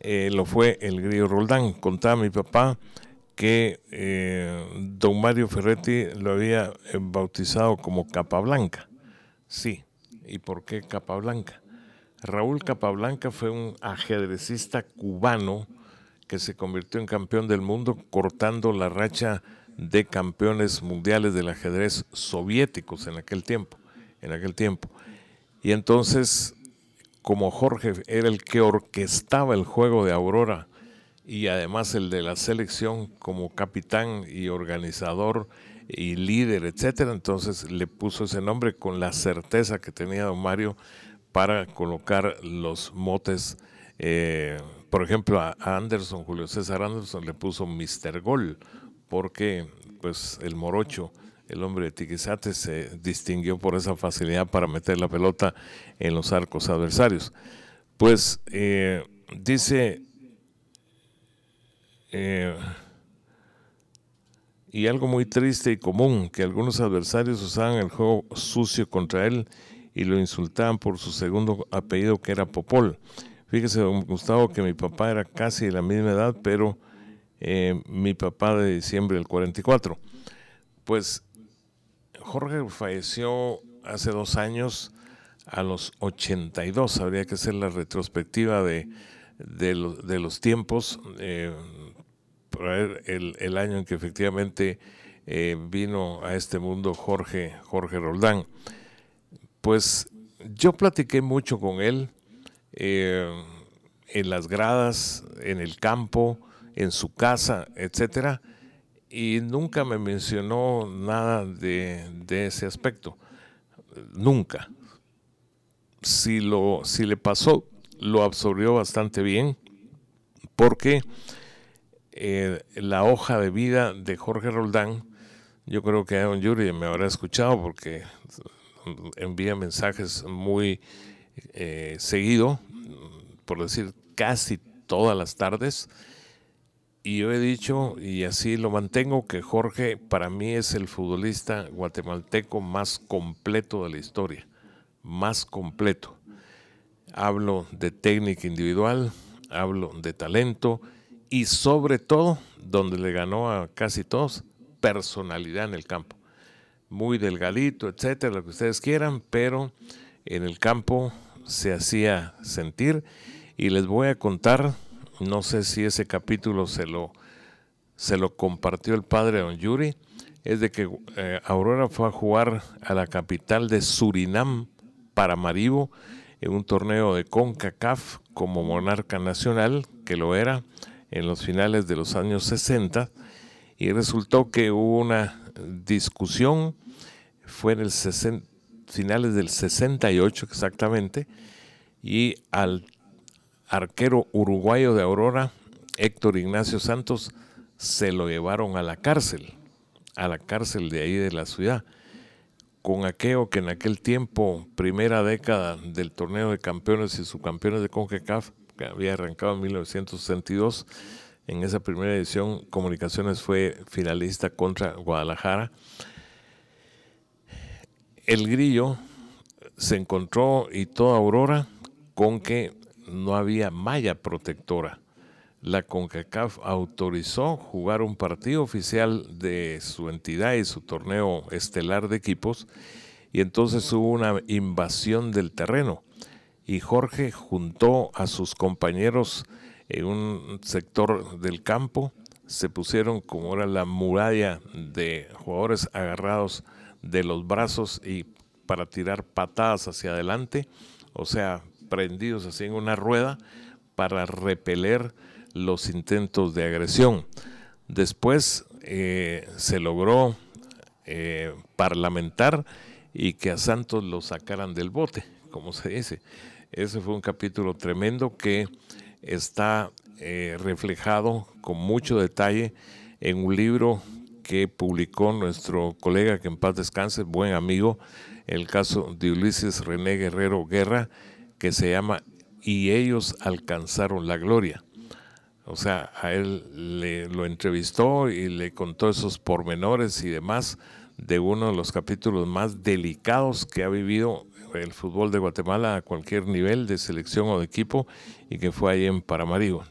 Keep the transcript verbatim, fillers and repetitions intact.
eh, lo fue el Grillo Roldán. Contaba mi papá que eh, don Mario Ferretti lo había eh, bautizado como Capablanca. Sí, ¿y por qué Capablanca? Raúl Capablanca fue un ajedrecista cubano que se convirtió en campeón del mundo cortando la racha de campeones mundiales del ajedrez soviéticos en aquel tiempo, en aquel tiempo. Y entonces, como Jorge era el que orquestaba el juego de Aurora y además el de la selección como capitán y organizador y líder, etcétera, entonces le puso ese nombre con la certeza que tenía don Mario para colocar los motes. Eh, por ejemplo, a Anderson, Julio César Anderson, le puso mister Gol, porque pues el morocho, el hombre de Tiquizate, se distinguió por esa facilidad para meter la pelota en los arcos adversarios. Pues eh, dice, eh, y algo muy triste y común, que algunos adversarios usaban el juego sucio contra él y lo insultaban por su segundo apellido, que era Popol. Fíjese, don Gustavo, que mi papá era casi de la misma edad, pero eh, mi papá de diciembre del cuarenta y cuatro. Pues Jorge falleció hace dos años a los ochenta y dos. Habría que hacer la retrospectiva de, de, lo, de los tiempos, eh, para ver el, el año en que efectivamente eh, vino a este mundo Jorge, Jorge Roldán. Pues yo platiqué mucho con él, eh, en las gradas, en el campo, en su casa, etcétera, y nunca me mencionó nada de, de ese aspecto. Nunca. Si, lo, si le pasó, lo absorbió bastante bien, porque eh, la hoja de vida de Jorge Roldán, yo creo que don Yuri me habrá escuchado porque envía mensajes muy eh, seguido, por decir casi todas las tardes, y yo he dicho, y así lo mantengo, que Jorge para mí es el futbolista guatemalteco más completo de la historia, más completo. Hablo de técnica individual, hablo de talento y sobre todo, donde le ganó a casi todos, personalidad en el campo. Muy delgadito, etcétera, lo que ustedes quieran, pero en el campo se hacía sentir. Y les voy a contar, no sé si ese capítulo se lo, se lo compartió el padre don Yuri, es de que eh, Aurora fue a jugar a la capital de Surinam, Paramaribo, en un torneo de CONCACAF como monarca nacional, que lo era en los finales de los años sesenta, y resultó que hubo una discusión, fue en el sesenta, finales del sesenta y ocho exactamente, y al arquero uruguayo de Aurora, Héctor Ignacio Santos, se lo llevaron a la cárcel, a la cárcel de ahí de la ciudad, con aquello que en aquel tiempo, primera década del torneo de campeones y subcampeones de CONCACAF, que había arrancado en mil novecientos sesenta y dos, en esa primera edición Comunicaciones fue finalista contra Guadalajara. El Grillo se encontró, y toda Aurora, con que no había malla protectora. La CONCACAF autorizó jugar un partido oficial de su entidad y su torneo estelar de equipos, y entonces hubo una invasión del terreno, y Jorge juntó a sus compañeros en un sector del campo, se pusieron como era la muralla de jugadores agarrados de los brazos y para tirar patadas hacia adelante, o sea, prendidos así en una rueda para repeler los intentos de agresión. Después eh, se logró eh, parlamentar y que a Santos lo sacaran del bote, como se dice. Ese fue un capítulo tremendo que está eh, reflejado con mucho detalle en un libro que publicó nuestro colega, que en paz descanse, buen amigo, el caso de Ulises René Guerrero Guerra, que se llama Y ellos alcanzaron la gloria. O sea, a él le, lo entrevistó y le contó esos pormenores y demás de uno de los capítulos más delicados que ha vivido el fútbol de Guatemala a cualquier nivel de selección o de equipo, y que fue ahí en Paramaribo.